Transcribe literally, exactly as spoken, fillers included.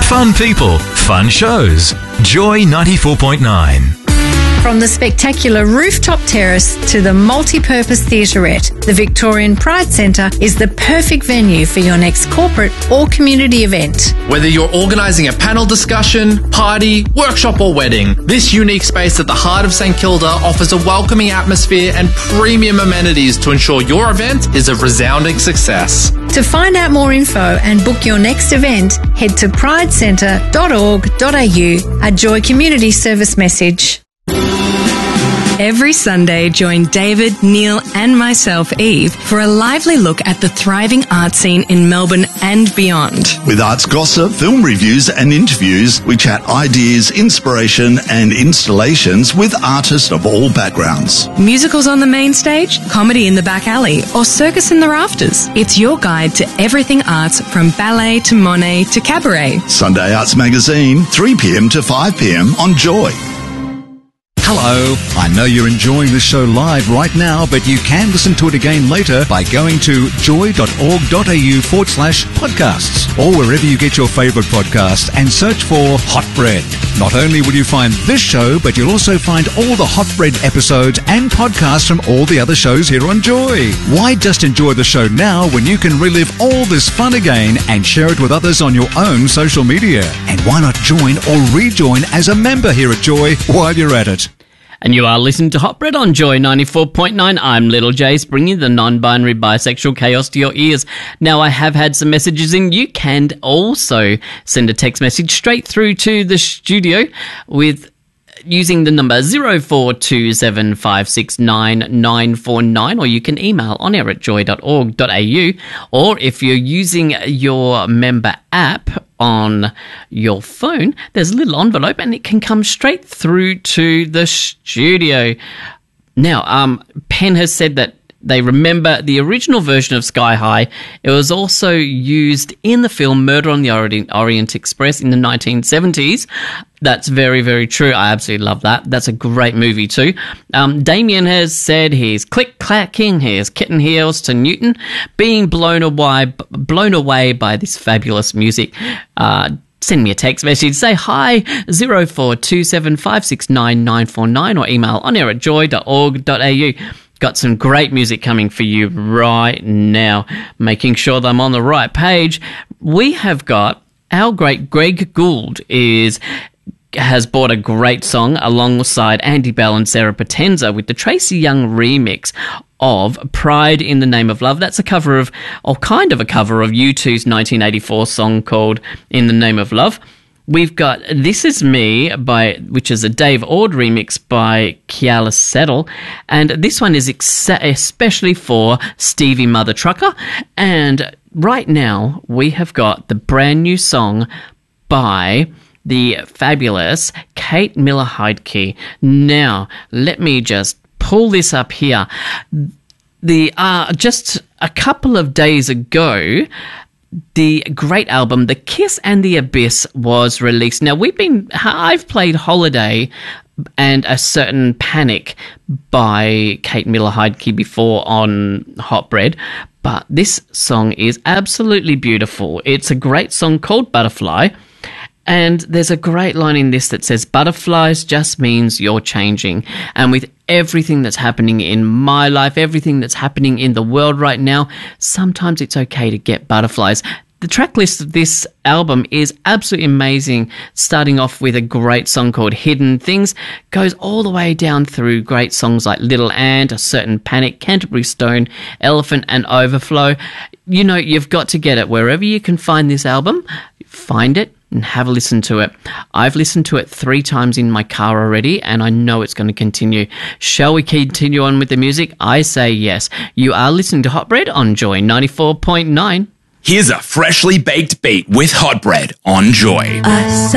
Fun people, fun shows. Joy ninety-four point nine. From the spectacular rooftop terrace to the multi-purpose theatrette, the Victorian Pride Centre is the perfect venue for your next corporate or community event. Whether you're organising a panel discussion, party, workshop or wedding, this unique space at the heart of St Kilda offers a welcoming atmosphere and premium amenities to ensure your event is a resounding success. To find out more info and book your next event, head to pride centre dot org dot a u, a Joy Community Service message. Every Sunday, join David, Neil and myself, Eve, for a lively look at the thriving art scene in Melbourne and beyond. With arts gossip, film reviews and interviews, we chat ideas, inspiration and installations with artists of all backgrounds. Musicals on the main stage, comedy in the back alley or circus in the rafters. It's your guide to everything arts, from ballet to Monet to cabaret. Sunday Arts Magazine, three p.m. to five p.m. on Joy. Hello. I know you're enjoying the show live right now, but you can listen to it again later by going to joy.org.au forward slash podcasts or wherever you get your favourite podcasts and search for Hot Bread. Not only will you find this show, but you'll also find all the Hot Bread episodes and podcasts from all the other shows here on Joy. Why just enjoy the show now when you can relive all this fun again and share it with others on your own social media? And why not join or rejoin as a member here at Joy while you're at it? And you are listening to Hot Bread on Joy ninety-four point nine. I'm Little Jace, bringing the non-binary bisexual chaos to your ears. Now, I have had some messages in. You can also send a text message straight through to the studio with using the number zero four two seven five six nine nine four nine, or you can email on air at joy dot org dot a u, or if you're using your member app on your phone, there's a little envelope and it can come straight through to the studio. Now, um, Penn has said that they remember the original version of Sky High. It was also used in the film Murder on the Orient, Orient Express in the nineteen seventies. That's very, very true. I absolutely love that. That's a great movie too. Um, Damien has said he's click-clacking his kitten heels to Newton, being blown away, blown away by this fabulous music. Uh, Send me a text message, say hi, zero four two seven five six nine nine four nine, or email on air at joy dot org dot a u. Got some great music coming for you right now. Making sure that I'm on the right page, we have got our great Greg Gould is has bought a great song alongside Andy Bell and Sarah Potenza with the Tracy Young remix of Pride in the Name of Love. That's a cover of, or kind of a cover of U two's nineteen eighty-four song called In the Name of Love. We've got This Is Me, by which is a Dave Ord remix by Kiala Settle, and this one is ex- especially for Stevie Mother Trucker. And right now we have got the brand new song by the fabulous Kate Miller-Heidke. Now, let me just pull this up here. The uh, just a couple of days ago, the great album The Kiss and the Abyss was released. Now, we've been I've played Holiday and A Certain Panic by Kate Miller-Heidke before on Hot Bread, but this song is absolutely beautiful. It's a great song called Butterfly. And there's a great line in this that says, butterflies just means you're changing. And with everything that's happening in my life, everything that's happening in the world right now, sometimes it's okay to get butterflies. The track list of this album is absolutely amazing, starting off with a great song called Hidden Things, goes all the way down through great songs like Little Ant, A Certain Panic, Canterbury Stone, Elephant and Overflow. You know, you've got to get it. Wherever you can find this album, find it and have a listen to it. I've listened to it three times in my car already, and I know it's going to continue. Shall we continue on with the music? I say yes. You are listening to Hot Bread on Joy ninety-four point nine. Here's a freshly baked beat with Hot Bread on Joy. I